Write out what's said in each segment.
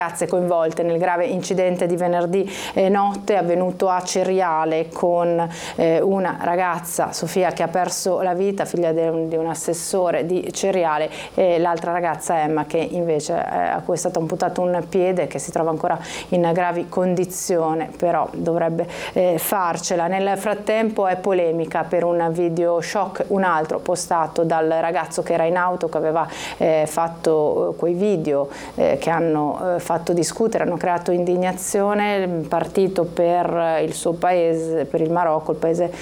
ragazze coinvolte nel grave incidente di venerdì notte avvenuto a Ceriale con una ragazza, Sofia, che ha perso la vita, figlia di un assessore di Ceriale, e l'altra ragazza, Emma, che invece a cui è stato amputato un piede, che si trova ancora in gravi condizioni, però dovrebbe farcela. Nel frattempo è polemica per un video shock, un altro postato dal ragazzo che era in auto, che aveva fatto quei video che hanno fatto discutere, hanno creato indignazione, partito per il suo paese, per il Marocco, il paese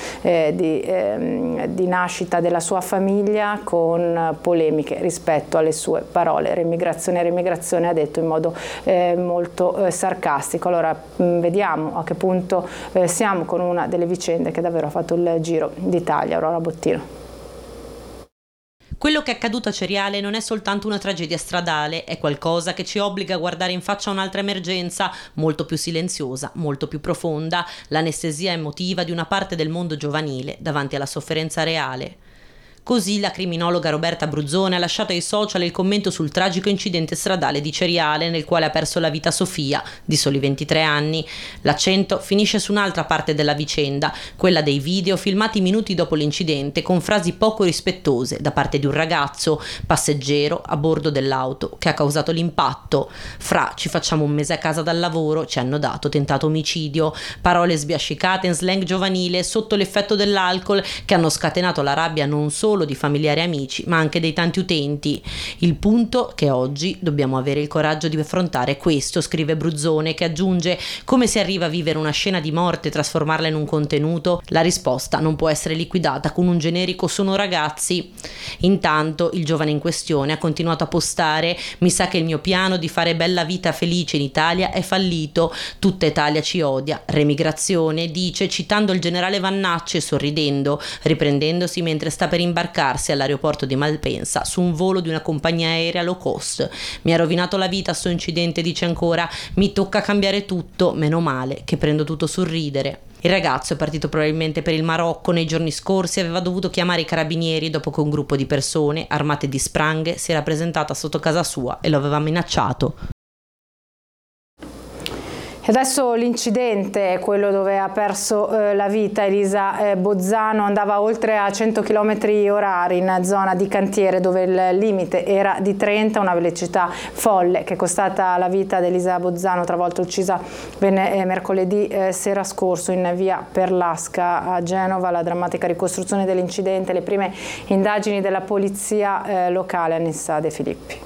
di nascita della sua famiglia, con polemiche rispetto alle sue parole. Remigrazione, ha detto in modo molto sarcastico. Allora vediamo a che punto siamo con una delle vicende che davvero ha fatto il giro d'Italia. Aurora Bottino. Quello che è accaduto a Ceriale non è soltanto una tragedia stradale, è qualcosa che ci obbliga a guardare in faccia un'altra emergenza, molto più silenziosa, molto più profonda, l'anestesia emotiva di una parte del mondo giovanile davanti alla sofferenza reale. Così la criminologa Roberta Bruzzone ha lasciato ai social il commento sul tragico incidente stradale di Ceriale nel quale ha perso la vita Sofia, di soli 23 anni. L'accento finisce su un'altra parte della vicenda, quella dei video filmati minuti dopo l'incidente con frasi poco rispettose da parte di un ragazzo, passeggero a bordo dell'auto, che ha causato l'impatto. Fra "ci facciamo un mese a casa dal lavoro", ci hanno dato "tentato omicidio", parole sbiascicate in slang giovanile sotto l'effetto dell'alcol che hanno scatenato la rabbia non solo di familiari e amici, ma anche dei tanti utenti. Il punto che oggi dobbiamo avere il coraggio di affrontare questo, scrive Bruzzone, che aggiunge: come si arriva a vivere una scena di morte e trasformarla in un contenuto? La risposta non può essere liquidata con un generico "sono ragazzi". Intanto il giovane in questione ha continuato a postare: mi sa che il mio piano di fare bella vita felice in Italia è fallito, tutta Italia ci odia, remigrazione, dice, citando il generale Vannacci e sorridendo, riprendendosi mentre sta per imbarcarsi all'aeroporto di Malpensa su un volo di una compagnia aerea low cost. Mi ha rovinato la vita sto incidente, dice ancora, mi tocca cambiare tutto, meno male che prendo tutto sul ridere. Il ragazzo è partito probabilmente per il Marocco nei giorni scorsi, aveva dovuto chiamare i carabinieri dopo che un gruppo di persone armate di spranghe si era presentata sotto casa sua e lo aveva minacciato. Adesso l'incidente, quello dove ha perso la vita Elisa Bozzano, andava oltre a 100 km/h in zona di cantiere dove il limite era di 30, una velocità folle che è costata la vita ad Elisa Bozzano, travolta uccisa mercoledì sera scorso in via Perlasca a Genova. La drammatica ricostruzione dell'incidente, le prime indagini della polizia locale. Anissa De Filippi.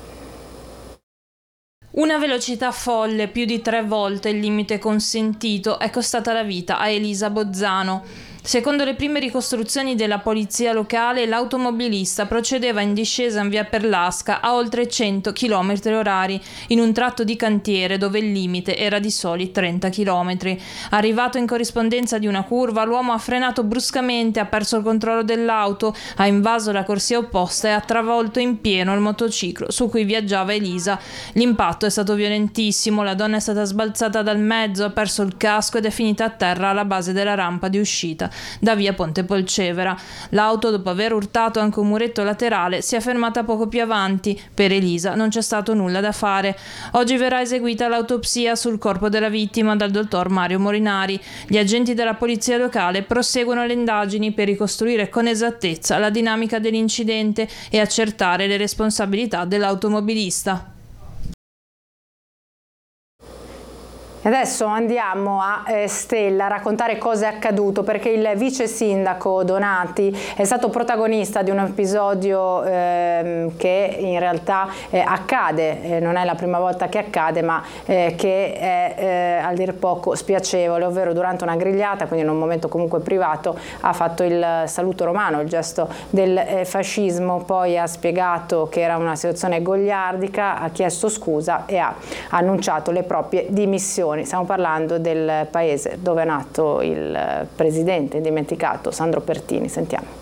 Una velocità folle, più di 3 volte il limite consentito, è costata la vita a Elisa Bozzano. Secondo le prime ricostruzioni della polizia locale, l'automobilista procedeva in discesa in via Perlasca a oltre 100 km/h in un tratto di cantiere dove il limite era di soli 30 km. Arrivato in corrispondenza di una curva, l'uomo ha frenato bruscamente, ha perso il controllo dell'auto, ha invaso la corsia opposta e ha travolto in pieno il motociclo su cui viaggiava Elisa. L'impatto è stato violentissimo, la donna è stata sbalzata dal mezzo, ha perso il casco ed è finita a terra alla base della rampa di uscita da via Ponte Polcevera. L'auto, dopo aver urtato anche un muretto laterale, si è fermata poco più avanti. Per Elisa non c'è stato nulla da fare. Oggi verrà eseguita l'autopsia sul corpo della vittima dal dottor Mario Morinari. Gli agenti della polizia locale proseguono le indagini per ricostruire con esattezza la dinamica dell'incidente e accertare le responsabilità dell'automobilista. Adesso andiamo a Stella a raccontare cosa è accaduto, perché il vice sindaco Donati è stato protagonista di un episodio che in realtà accade, non è la prima volta che accade, ma che è a dir poco spiacevole, ovvero durante una grigliata, quindi in un momento comunque privato, ha fatto il saluto romano, il gesto del fascismo, poi ha spiegato che era una situazione goliardica, ha chiesto scusa e ha annunciato le proprie dimissioni. Stiamo parlando del paese dove è nato il presidente indimenticato Sandro Pertini. Sentiamo.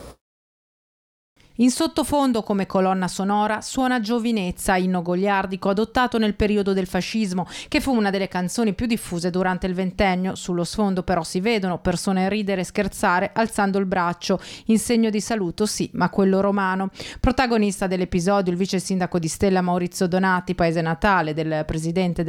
In sottofondo, come colonna sonora, suona Giovinezza, inno goliardico adottato nel periodo del fascismo, che fu una delle canzoni più diffuse durante il ventennio. Sullo sfondo però si vedono persone ridere e scherzare alzando il braccio, in segno di saluto sì, ma quello romano. Protagonista dell'episodio il vice sindaco di Stella Maurizio Donati, paese natale del presidente